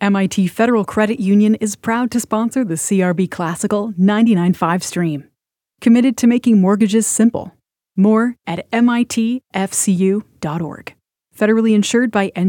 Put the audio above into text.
MIT Federal Credit Union is proud to sponsor the CRB Classical 99.5 stream. Committed to making mortgages simple. More at mitfcu.org. Federally insured by